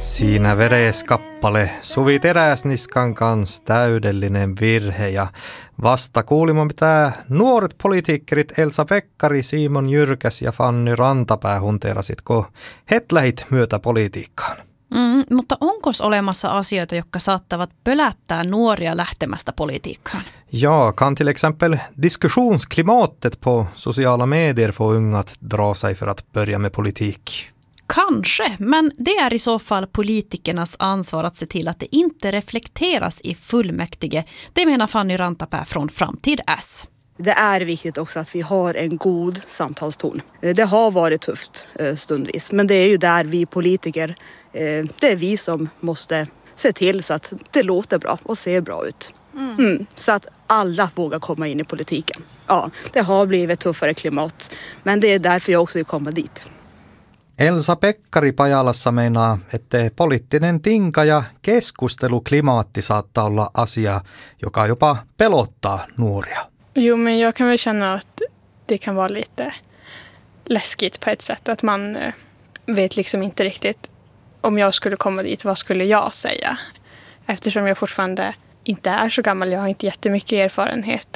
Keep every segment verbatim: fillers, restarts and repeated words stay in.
Siinä veres kappale Suvi Teräsniskan kanssa täydellinen virhe ja vasta kuulimme mitä nuoret poliitikkerit Elsa Pekkari, Simon Jyrkäs ja Fanny Rantapää hunteerasit, kun het lähit myötä politiikkaan. Mm, mutta onko olemassa asioita, jotka saattavat pölättää nuoria lähtemästä politiikkaan? Ja, kan till exempel diskussionsklimatet på sociala medier få unga att dra sig för att börja med politik? Kanske, men det är i så fall politikernas ansvar att se till att det inte reflekteras i fullmäktige. Det menar Fanny Rantapää från Framtid S. Det är viktigt också att vi har en god samtalston. Det har varit tufft stundvis, men det är ju där vi politiker, det är vi som måste se till så att det låter bra och ser bra ut. Mm. Mm, så att alla vågar komma in i politiken. Ja, det har blivit tuffare klimat, men det är därför jag också vill komma dit. Elsa Pekkari Pajalassa meinaa, että poliittinen tinka ja keskusteluklimaatti saattaa olla asia, joka jopa pelottaa nuoria. Jo, men jag kan väl känna att det kan vara lite läskigt på ett sätt. Att man vet liksom inte riktigt om jag skulle komma dit, vad skulle jag säga? Eftersom jag fortfarande inte är så gammal, jag har inte jättemycket erfarenhet.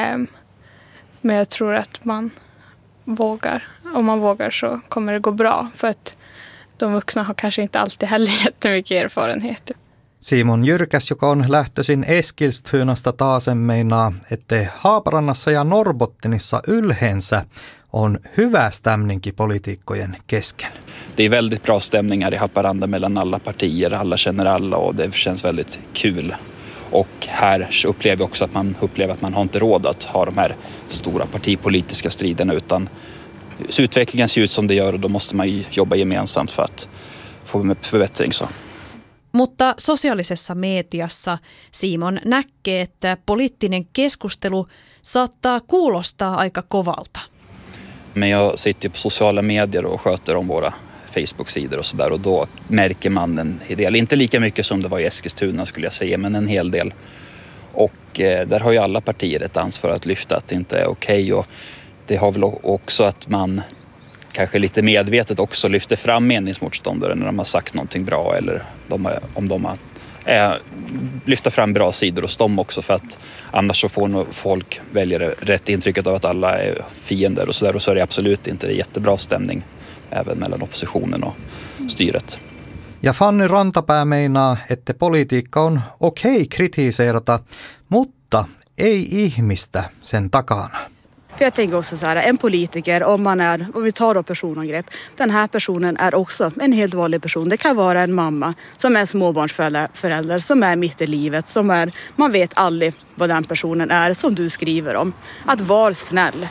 Men jag tror att man vågar. Om man vågar så kommer det gå bra. För att de vuxna har kanske inte alltid heller jättemycket erfarenhet. Simon Jyrkäs, joka on lähtöisin Eskilstynasta taasen meinaa, että Haaparannassa ja Norrbottenissa yleensä on hyvä stämninki politiikkojen kesken. Det är väldigt bra stämningar i Haparanda mellan alla partier, alla känner alla och det känns väldigt kul. Och här upplever vi också att man upplever att man har inte råd att ha de här stora partipolitiska striderna, utan så utvecklingen ser ut som det gör och då måste man ju jobba gemensamt för att få en förbättring. Så. Mutta sosiaalisessa mediassa Simon näkee, että poliittinen keskustelu saattaa kuulostaa aika kovalta. Men jag sitter ju på sociala medier och sköter om våra Facebook-sidor och sådär och då märker man en del, inte lika mycket som det var i Eskilstuna skulle jag säga, men en hel del. Och eh, där har ju alla partier ett ansvar att lyfta att det inte är okej, och det har väl också att man kanske lite medvetet också lyfter fram meningsmotståndare när de har sagt någonting bra eller de har, om de har eh, lyfta fram bra sidor hos dem också, för att annars så får nog folk väljare rätt intrycket av att alla är fiender och sådär, och så är det absolut inte. Det är jättebra stämning även mellan oppositionen och styret. Ja Fanny Rantapää meinaa, että politiikka on okei kritiseerata, mutta ei ihmistä sen takana. För jag tänker också så här, en politiker, om man är, om vi tar då personangrepp, den här personen är också en helt vanlig person. Det kan vara en mamma som är småbarnsförälder, som är mitt i livet, som är, man vet aldrig vad den personen är som du skriver om. Att vara snäll.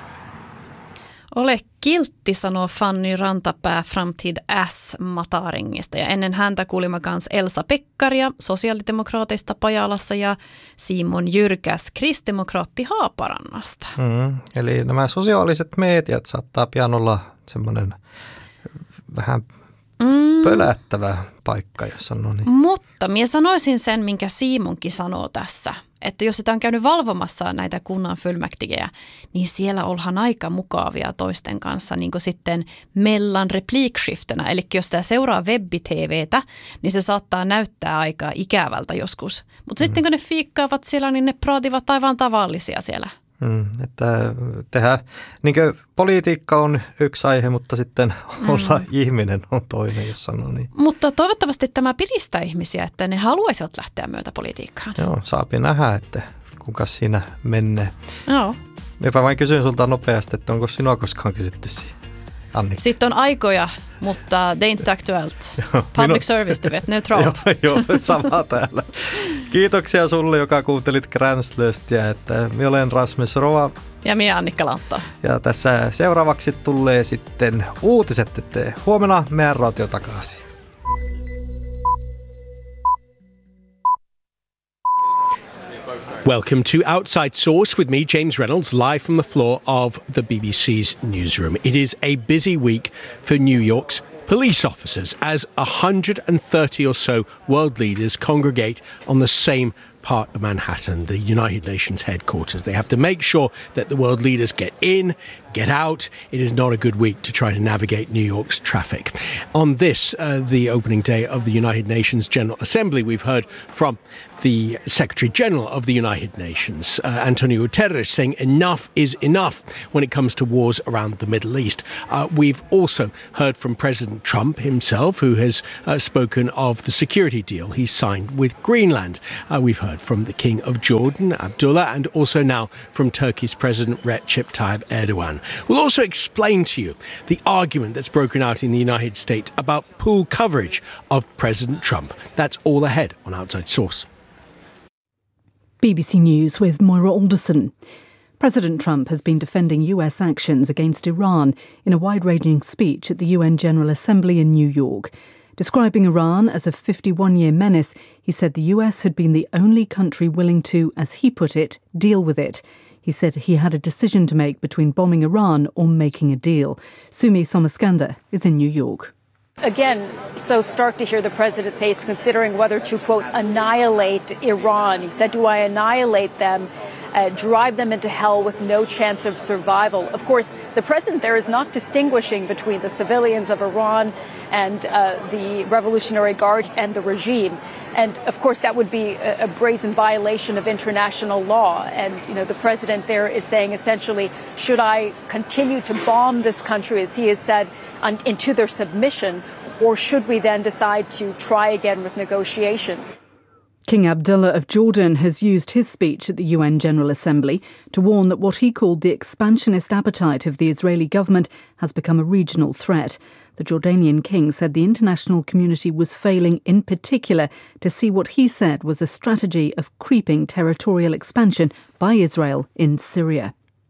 Ole kiltti, sanoo Fanny Rantapää Framtid S-Mataringista. Ja ennen häntä kuulimme kanssa Elsa Pekkaria sosiaalidemokraateista Pajalassa ja Simon Jyrkäs krisdemokraatti Haaparannasta. Mm, eli nämä sosiaaliset mediat saattaa pian olla semmoinen vähän mm. pölättävä paikka, jos sanoo niin. Mutta minä sanoisin sen, minkä Simonkin sanoo tässä. Että jos sitä on käynyt valvomassa näitä kunnan fullmäktigejä, niin siellä ollaan aika mukavia toisten kanssa niin kuin sitten mellan repliikskiftena. Eli jos tämä seuraa web-tvtä, niin se saattaa näyttää aika ikävältä joskus. Mutta mm. sitten kun ne fiikkaavat siellä, niin ne praativat aivan tavallisia siellä. Mm, että tehdään, niin kuin politiikka on yksi aihe, mutta sitten olla mm. ihminen on toinen, jos sanoo niin. Mutta toivottavasti tämä piristää ihmisiä, että ne haluaisivat lähteä myötä politiikkaan. Joo, saapi nähdä, että kuinka siinä menee. Joo. Minäpä vain kysyn sulta nopeasti, että onko sinua koskaan kysytty siihen, Annika? Sitten on aikoja, mutta det är inte aktuellt. Public service, du vet, neutralt. Joo, joo, sama täällä. Kiitoksia sulle, joka kuuntelit Gränslöstiä, että minä olen Rasmus Roa. Ja minä Annikka Lantto. Ja tässä seuraavaksi tulee sitten uutiset, että huomenna meidän radio takaisin. Welcome to Outside Source with me, James Reynolds, live from the floor of the B B C's newsroom. It is a busy week for New York's police officers as one hundred thirty or so world leaders congregate on the same part of Manhattan, the United Nations headquarters. They have to make sure that the world leaders get in, get out. It is not a good week to try to navigate New York's traffic. On this, uh, the opening day of the United Nations General Assembly, we've heard from the Secretary General of the United Nations, uh, Antonio Guterres, saying enough is enough when it comes to wars around the Middle East. Uh, we've also heard from President Trump himself, who has uh, spoken of the security deal he signed with Greenland. Uh, we've heard from the King of Jordan, Abdullah, and also now from Turkey's President Recep Tayyip Erdogan. We'll also explain to you the argument that's broken out in the United States about pool coverage of President Trump. That's all ahead on Outside Source. B B C News with Moira Alderson. President Trump has been defending U S actions against Iran in a wide-ranging speech at the U N General Assembly in New York. Describing Iran as a fifty-one-year menace, he said the U S had been the only country willing to, as he put it, deal with it. He said he had a decision to make between bombing Iran or making a deal. Sumi Somaskanda is in New York. Again, so stark to hear the president say he's considering whether to, quote, annihilate Iran. He said, do I annihilate them, uh, drive them into hell with no chance of survival? Of course, the president there is not distinguishing between the civilians of Iran and uh, the Revolutionary Guard and the regime. And of course, that would be a, a brazen violation of international law. And, you know, the president there is saying essentially, should I continue to bomb this country, as he has said, un- into their submission, or should we then decide to try again with negotiations? King Abdullah of Jordan has used his speech at the U N General Assembly to warn that what he called the expansionist appetite of the Israeli government has become a regional threat. The Jordanian king said the international community was failing in particular to see what he said was a strategy of creeping territorial expansion by Israel in Syria.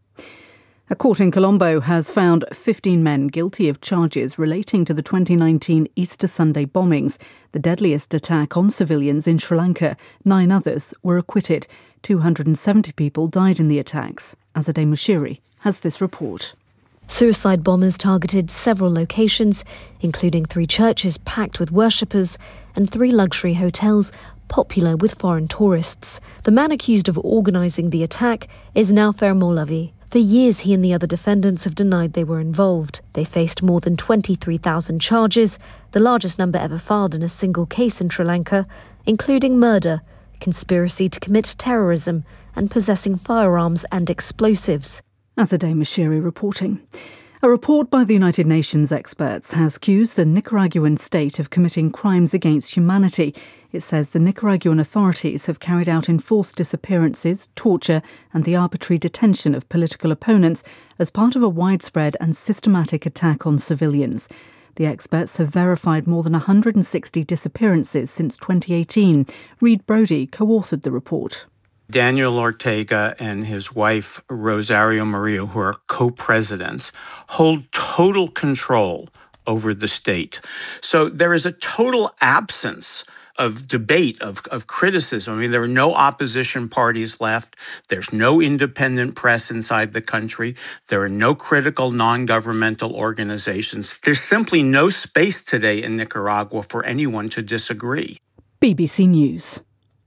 A court in Colombo has found fifteen men guilty of charges relating to the twenty nineteen Easter Sunday bombings, the deadliest attack on civilians in Sri Lanka. Nine others were acquitted. two hundred seventy people died in the attacks. Azadeh Mushiri has this report. Suicide bombers targeted several locations, including three churches packed with worshippers and three luxury hotels popular with foreign tourists. The man accused of organising the attack is Naufer Molavi. For years, he and the other defendants have denied they were involved. They faced more than twenty-three thousand charges, the largest number ever filed in a single case in Sri Lanka, including murder, conspiracy to commit terrorism, and possessing firearms and explosives. Azadeh Mushiri reporting. A report by the United Nations experts has accused the Nicaraguan state of committing crimes against humanity. It says the Nicaraguan authorities have carried out enforced disappearances, torture and the arbitrary detention of political opponents as part of a widespread and systematic attack on civilians. The experts have verified more than one hundred sixty disappearances since twenty eighteen. Reed Brody co-authored the report. Daniel Ortega and his wife, Rosario Murillo, who are co-presidents, hold total control over the state. So there is a total absence of debate, of, of criticism. I mean, there are no opposition parties left. There's no independent press inside the country. There are no critical non-governmental organizations. There's simply no space today in Nicaragua for anyone to disagree. B B C News.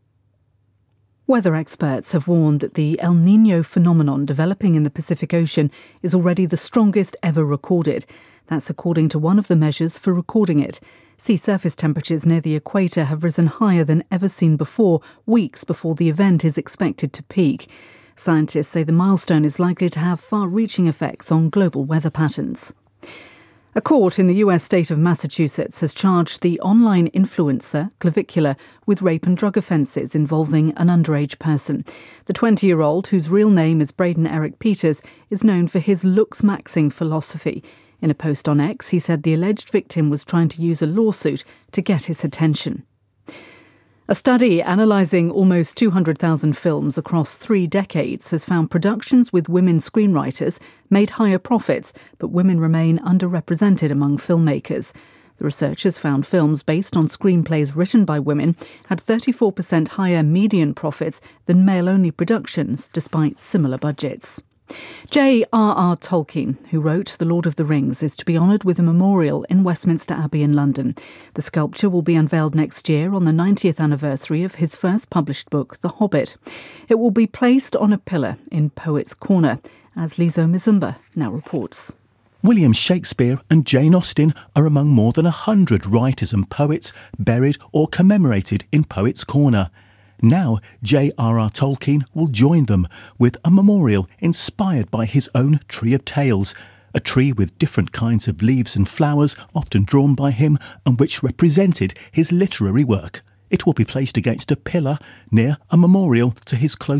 Weather experts have warned that the El Niño phenomenon developing in the Pacific Ocean is already the strongest ever recorded. That's according to one of the measures for recording it. Sea surface temperatures near the equator have risen higher than ever seen before, weeks before the event is expected to peak. Scientists say the milestone is likely to have far-reaching effects on global weather patterns. A court in the U S state of Massachusetts has charged the online influencer, Clavicula, with rape and drug offences involving an underage person. The twenty-year-old, whose real name is Braden Eric Peters, is known for his looks-maxing philosophy. In a post on X, he said the alleged victim was trying to use a lawsuit to get his attention. A study analysing almost two hundred thousand films across three decades has found productions with women screenwriters made higher profits, but women remain underrepresented among filmmakers. The researchers found films based on screenplays written by women had thirty-four percent higher median profits than male-only productions, despite similar budgets. J R R Tolkien, who wrote The Lord of the Rings, is to be honoured with a memorial in Westminster Abbey in London. The sculpture will be unveiled next year on the ninetieth anniversary of his first published book, The Hobbit. It will be placed on a pillar in Poets' Corner, as Lizo Mizumba now reports. William Shakespeare and Jane Austen are among more than a hundred writers and poets buried or commemorated in Poets' Corner. Now, J R R Tolkien will join them with a memorial inspired by his own Tree of Tales, a tree with different kinds of leaves and flowers often drawn by him and which represented his literary work. It will be placed against a pillar near a memorial to his close